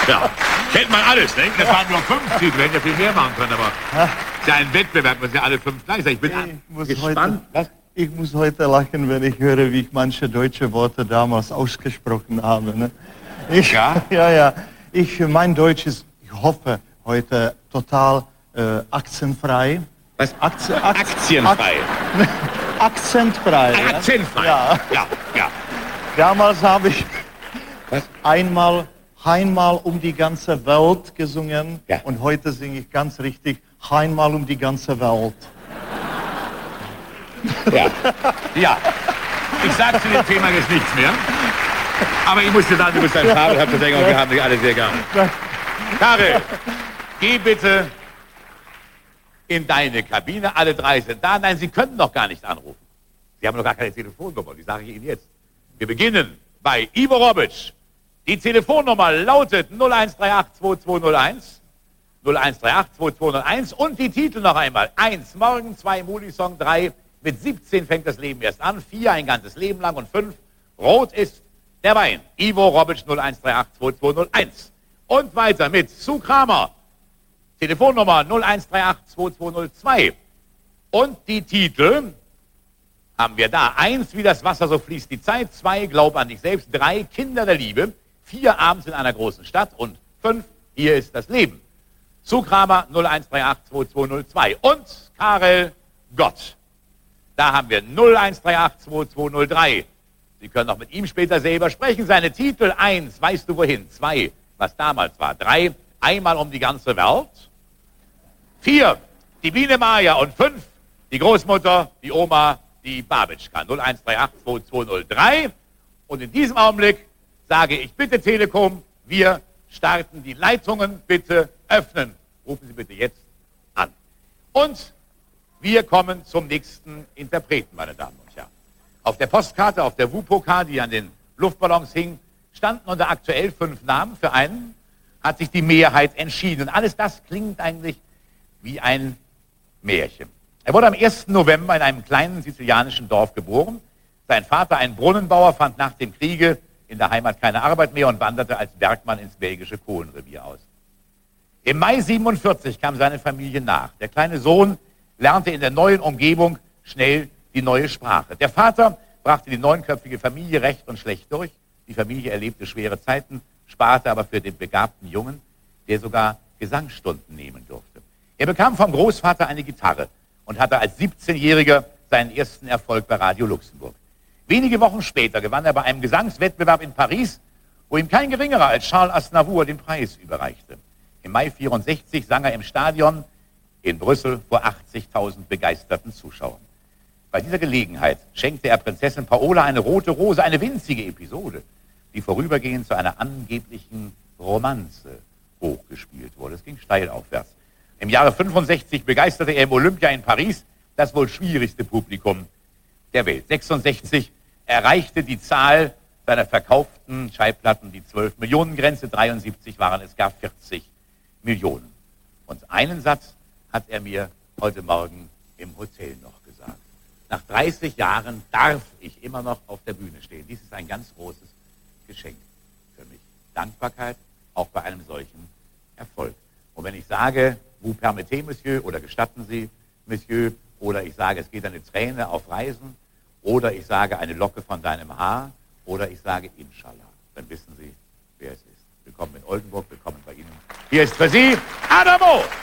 Ja, kennt man alles, ne? Das waren nur 5 Titel, wir hätten ja viel mehr machen können, aber es ist ja ein Wettbewerb, muss ja alle 5 gleich sein. Ich bin gespannt. Ich muss heute lachen, wenn ich höre, wie ich manche deutsche Worte damals ausgesprochen habe. Ne? Ja. Mein Deutsch ist, ich hoffe, heute total akzentfrei. Was? Aktienfrei. Akzentfrei. Akzentfrei. Ja. Damals habe ich einmal um die ganze Welt gesungen und heute singe ich ganz richtig einmal um die ganze Welt. Ja. Ich sage zu dem Thema jetzt nichts mehr. Aber ich muss dir sagen, du bist ein fabelhafter Sänger und wir haben dich alle sehr gern. Karel, geh bitte in deine Kabine. Alle 3 sind da. Nein, Sie können noch gar nicht anrufen. Sie haben noch gar keine Telefonnummer. Die sage ich Ihnen jetzt. Wir beginnen bei Ivo Robic. Die Telefonnummer lautet 0138 2201. 0138 2201. Und die Titel noch einmal. 1, Morgen, 2, Muli-Song, 3, mit 17 fängt das Leben erst an. 4, ein ganzes Leben lang. Und 5, Rot ist der Wein. Ivo Robic 0138 2201. Und weiter mit Sue Kramer. Telefonnummer 0138 2202. Und die Titel haben wir da. 1, wie das Wasser, so fließt die Zeit. 2, Glaub an dich selbst. 3, Kinder der Liebe. 4, Abends in einer großen Stadt. Und 5, Hier ist das Leben. Sue Kramer 0138 2202. Und Karel Gott. Da haben wir 0138 2203. Sie können auch mit ihm später selber sprechen. Seine Titel: 1, Weißt du wohin? 2, was damals war. 3, Einmal um die ganze Welt. 4, die Biene Maya. Und 5, die Großmutter, die Oma, die Babitschka. 0138 2203. Und in diesem Augenblick sage ich bitte Telekom, wir starten die Leitungen, bitte öffnen. Rufen Sie bitte jetzt an. Und wir kommen zum nächsten Interpreten, meine Damen und Herren. Auf der Postkarte, auf der WUPOK, die an den Luftballons hing, standen unter aktuell 5 Namen. Für einen hat sich die Mehrheit entschieden. Und alles das klingt eigentlich wie ein Märchen. Er wurde am 1. November in einem kleinen sizilianischen Dorf geboren. Sein Vater, ein Brunnenbauer, fand nach dem Kriege in der Heimat keine Arbeit mehr und wanderte als Bergmann ins belgische Kohlenrevier aus. Im Mai 1947 kam seine Familie nach. Der kleine Sohn lernte in der neuen Umgebung schnell die neue Sprache. Der Vater brachte die 9-köpfige Familie recht und schlecht durch. Die Familie erlebte schwere Zeiten, sparte aber für den begabten Jungen, der sogar Gesangsstunden nehmen durfte. Er bekam vom Großvater eine Gitarre und hatte als 17-Jähriger seinen ersten Erfolg bei Radio Luxemburg. Wenige Wochen später gewann er bei einem Gesangswettbewerb in Paris, wo ihm kein geringerer als Charles Aznavour den Preis überreichte. Im Mai 1964 sang er im Stadion in Brüssel vor 80.000 begeisterten Zuschauern. Bei dieser Gelegenheit schenkte er Prinzessin Paola eine rote Rose, eine winzige Episode, die vorübergehend zu einer angeblichen Romanze hochgespielt wurde. Es ging steil aufwärts. Im Jahre 1965 begeisterte er im Olympia in Paris das wohl schwierigste Publikum der Welt. 1966 erreichte die Zahl seiner verkauften Schallplatten die 12-Millionen-Grenze. 1973 waren es gar 40 Millionen. Und einen Satz hat er mir heute Morgen im Hotel noch gesagt. Nach 30 Jahren darf ich immer noch auf der Bühne stehen. Dies ist ein ganz großes Geschenk für mich. Dankbarkeit auch bei einem solchen Erfolg. Und wenn ich sage, vous permettez, Monsieur, oder gestatten Sie, Monsieur, oder ich sage, es geht eine Träne auf Reisen, oder ich sage, eine Locke von deinem Haar, oder ich sage, Inshallah, dann wissen Sie, wer es ist. Willkommen in Oldenburg, willkommen bei Ihnen. Hier ist für Sie Adamo!